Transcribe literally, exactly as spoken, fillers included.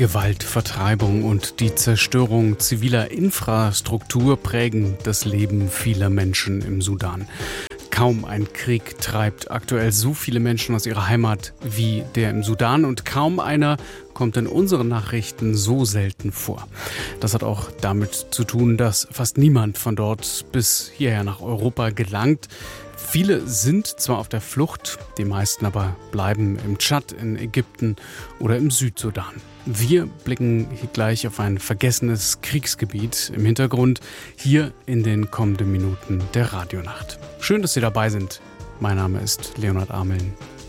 Gewalt, Vertreibung und die Zerstörung ziviler Infrastruktur prägen das Leben vieler Menschen im Sudan. Kaum ein Krieg treibt aktuell so viele Menschen aus ihrer Heimat wie der im Sudan und kaum einer kommt in unseren Nachrichten so selten vor. Das hat auch damit zu tun, dass fast niemand von dort bis hierher nach Europa gelangt. Viele sind zwar auf der Flucht, die meisten aber bleiben im Tschad, in Ägypten oder im Südsudan. Wir blicken hier gleich auf ein vergessenes Kriegsgebiet im Hintergrund, hier in den kommenden Minuten der Radionacht. Schön, dass Sie dabei sind. Mein Name ist Leonhard Ameln.